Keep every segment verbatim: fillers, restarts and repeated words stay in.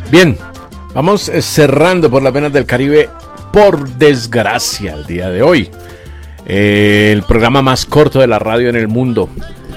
Bien, vamos cerrando por las venas del Caribe, por desgracia, el día de hoy. Eh, el programa más corto de la radio en el mundo.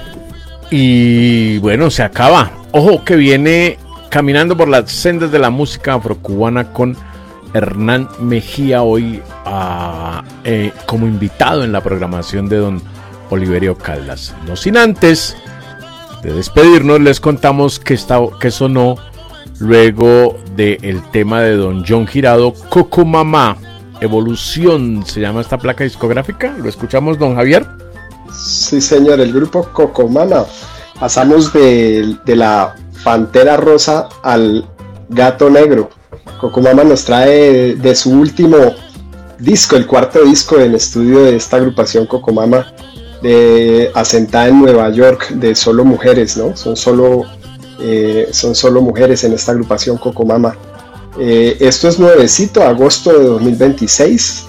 Y bueno, se acaba. Ojo que viene caminando por las sendas de la música afrocubana con Hernán Mejía hoy a, eh, como invitado en la programación de don Oliverio Caldas. No sin antes de despedirnos, les contamos que, está, que sonó luego del tema de don John Girado, Cocomamá, Evolución, se llama esta placa discográfica. ¿Lo escuchamos, don Javier? Sí, señor, el grupo Cocomamá. Pasamos de, de la Pantera Rosa al Gato Negro. Cocomamá nos trae de, de su último disco, el cuarto disco del estudio de esta agrupación Cocomamá, de, asentada en Nueva York, de solo mujeres, ¿no? Son solo, eh, son solo mujeres en esta agrupación Cocomamá. Eh, esto es nuevecito, agosto de dos mil veintiséis,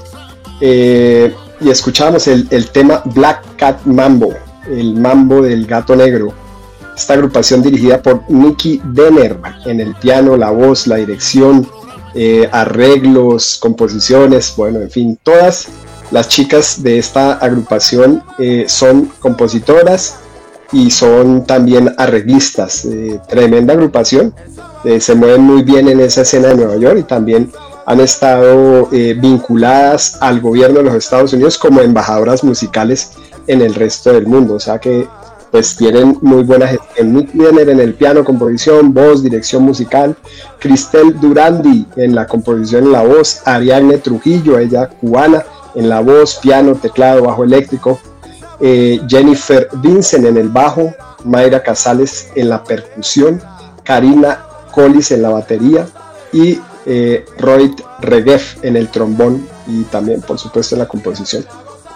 eh, y escuchamos el, el tema Black Cat Mambo, el mambo del gato negro. Esta agrupación dirigida por Nicky Denner en el piano, la voz, la dirección, eh, arreglos, composiciones, bueno, en fin, todas las chicas de esta agrupación eh, son compositoras y son también arreglistas. Eh, tremenda agrupación, eh, se mueven muy bien en esa escena de Nueva York y también han estado eh, vinculadas al gobierno de los Estados Unidos como embajadoras musicales en el resto del mundo, o sea que pues tienen muy buena gestión. Nick Denner en el piano, composición, voz, dirección musical, Cristel Durandi en la composición y la voz, Ariadne Trujillo, ella cubana, en la voz, piano, teclado, bajo eléctrico, eh, Jennifer Vincent en el bajo, Mayra Casales en la percusión, Karina Collis en la batería y eh, Roy Regev en el trombón y también por supuesto en la composición.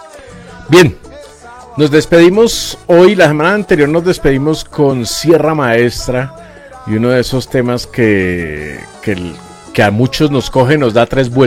Bien, nos despedimos hoy. La semana anterior nos despedimos con Sierra Maestra y uno de esos temas que, que, que a muchos nos coge, nos da tres vueltas